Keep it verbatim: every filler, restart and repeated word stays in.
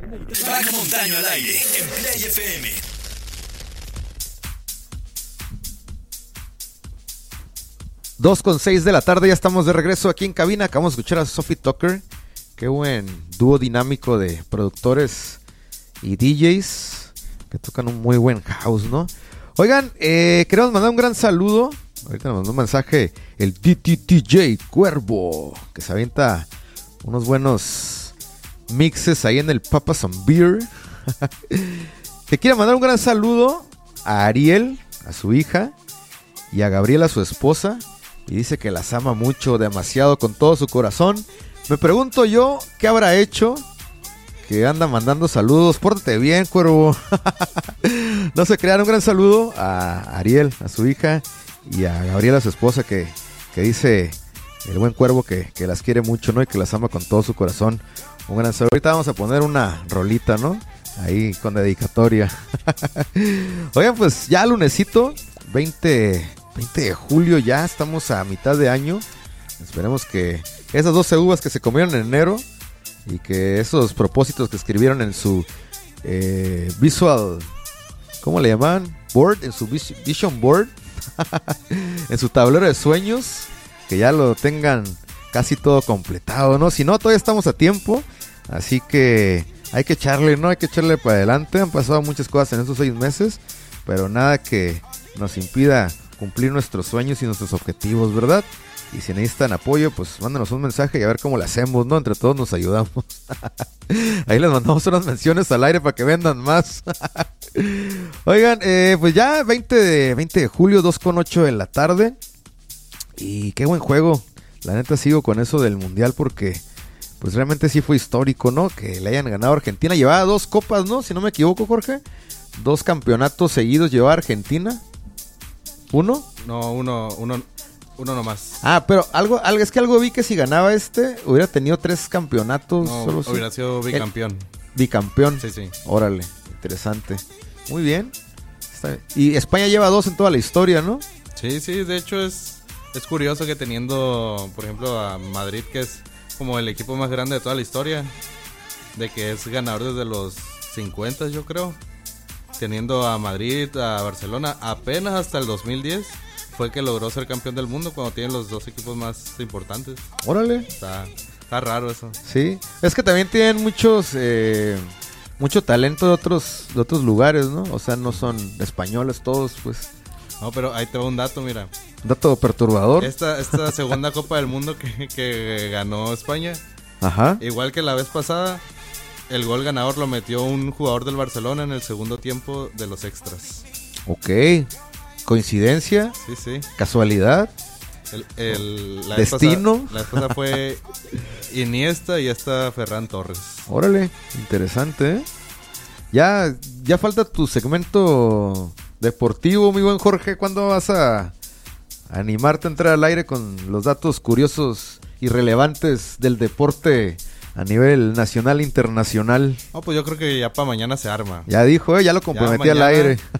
Baja Montaño al aire en Play F M. Dos con seis de la tarde, ya estamos de regreso aquí en cabina. Acabamos de escuchar a Sophie Tucker. Qué buen dúo dinámico de productores y D Js que tocan un muy buen house, ¿no? Oigan, eh, queremos mandar un gran saludo. Ahorita nos mandó un mensaje el D T T J Cuervo, que se avienta unos buenos mixes ahí en el Papas and Beer. Que quiere mandar un gran saludo a Ariel, a su hija, y a Gabriela, su esposa. Y dice que las ama mucho, demasiado, con todo su corazón. Me pregunto yo, ¿qué habrá hecho? Que anda mandando saludos. Pórtate bien, Cuervo. No se crean, un gran saludo a Ariel, a su hija, y a Gabriela, su esposa, que, que dice el buen Cuervo que, que las quiere mucho, ¿no? Y que las ama con todo su corazón. Un gran saludo. Ahorita vamos a poner una rolita, ¿no? Ahí con dedicatoria. Oigan, pues ya lunesito, veinte de julio, ya estamos a mitad de año. Esperemos que esas doce uvas que se comieron en enero y que esos propósitos que escribieron en su eh, visual, ¿cómo le llaman? Board, en su vision board, en su tablero de sueños, que ya lo tengan casi todo completado, ¿no? Si no, todavía estamos a tiempo, así que hay que echarle, ¿no? Hay que echarle para adelante. Han pasado muchas cosas en estos seis meses, pero nada que nos impida cumplir nuestros sueños y nuestros objetivos, ¿verdad? Y si necesitan apoyo, pues mándanos un mensaje y a ver cómo le hacemos, ¿no? Entre todos nos ayudamos. Ahí les mandamos unas menciones al aire para que vendan más. Oigan, eh, pues ya veinte de julio, dos con ocho de la tarde. Y qué buen juego. La neta sigo con eso del mundial porque pues realmente sí fue histórico, ¿no? Que le hayan ganado a Argentina. Llevaba dos copas, ¿no? Si no me equivoco, Jorge. Dos campeonatos seguidos llevaba Argentina. ¿Uno? No, uno, uno, uno nomás. Ah, pero algo, algo, es que algo vi que si ganaba este, hubiera tenido tres campeonatos. No, solo hubiera si... sido bicampeón. El, bicampeón. Sí, sí. Órale, interesante. Muy bien. Está bien. Y España lleva dos en toda la historia, ¿no? Sí, sí, de hecho es, es curioso que teniendo, por ejemplo, a Madrid, que es como el equipo más grande de toda la historia, de que es ganador desde los cincuenta, yo creo. Teniendo a Madrid, a Barcelona, apenas hasta el dos mil diez fue que logró ser campeón del mundo cuando tienen los dos equipos más importantes. Órale. Está, está raro eso. Sí, es que también tienen muchos, eh, mucho talento de otros, de otros lugares, ¿no? O sea, no son españoles todos, pues. No, pero ahí te va un dato, mira. Dato perturbador. Esta, esta segunda Copa del Mundo que, que ganó España, ajá, igual que la vez pasada, el gol ganador lo metió un jugador del Barcelona en el segundo tiempo de los extras. Ok. ¿Coincidencia? Sí, sí. ¿Casualidad? El, el, la ¿Destino? Vez pasada, la vez pasada fue Iniesta y esta Ferran Torres. Órale, interesante, ¿eh? Ya, ya falta tu segmento deportivo, mi buen Jorge. ¿Cuándo vas a animarte a entrar al aire con los datos curiosos y relevantes del deporte a nivel nacional e internacional? No, pues yo creo que ya para mañana se arma. Ya dijo, ¿eh? Ya lo comprometí ya al mañana, aire.